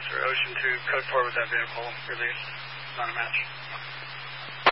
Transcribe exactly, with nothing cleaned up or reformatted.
Ocean two, code four with that vehicle release, not a match.